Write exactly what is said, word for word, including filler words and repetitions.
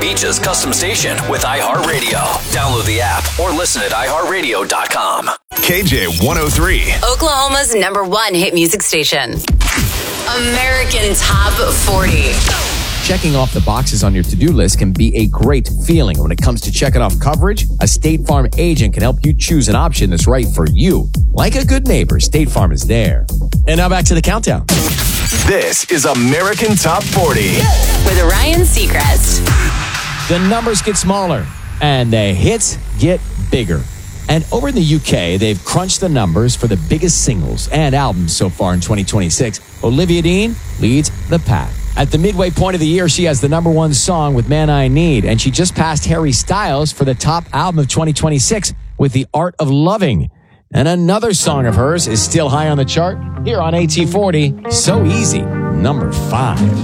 Beach's custom station with iHeartRadio. Download the app or listen at i heart radio dot com. K J one oh three. Oklahoma's number one hit music station. American Top forty. Checking off the boxes on your to-do list can be a great feeling. When it comes to checking off coverage, a State Farm agent can help you choose an option that's right for you. Like a good neighbor, State Farm is there. And now back to the countdown. This is American Top forty. With Ryan Seacrest. The numbers get smaller and the hits get bigger. And over in the U K, they've crunched the numbers for the biggest singles and albums so far in twenty twenty-six. Olivia Dean leads the pack. At the midway point of the year, she has the number one song with Man I Need, and she just passed Harry Styles for the top album of twenty twenty-six with The Art of Loving. And another song of hers is still high on the chart here on A T forty. So Easy, number five.